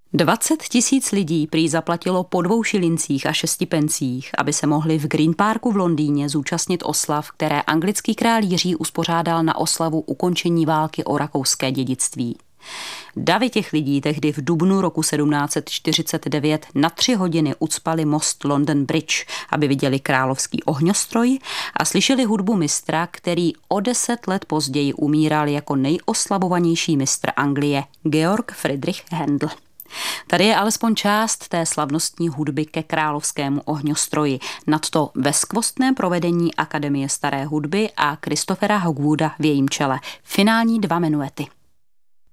20 000 lidí prý zaplatilo po 2 šilincích a 6 pencích, aby se mohli v Green Parku v Londýně zúčastnit oslav, které anglický král Jiří uspořádal na oslavu ukončení války o rakouské dědictví. Davy těch lidí tehdy v dubnu roku 1749 na 3 hodiny ucpali most London Bridge, aby viděli královský ohňostroj a slyšeli hudbu mistra, který o 10 let později umíral jako nejoslavovanější mistr Anglie, Georg Friedrich Händel. Tady je alespoň část té slavnostní hudby ke královskému ohňostroji, nadto ve skvostném provedení Akademie staré hudby a Christophera Hogwooda v jejím čele. Finální 2 menuety.